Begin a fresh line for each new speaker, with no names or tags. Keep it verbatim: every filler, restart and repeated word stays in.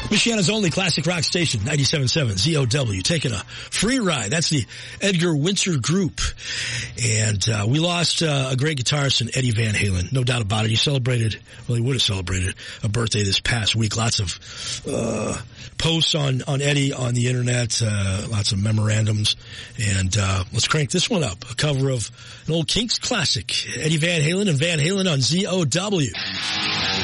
Michiana's only classic rock station, ninety-seven point seven Z O W, taking a free ride. That's the Edgar Winter Group. And uh, we lost uh, a great guitarist in Eddie Van Halen, no doubt about it. He celebrated, well, he would have celebrated a birthday this past week. Lots of uh posts on, on Eddie on the internet, uh lots of memorandums. And uh let's crank this one up. A cover of an old Kinks classic, Eddie Van Halen and Van Halen on Z O W.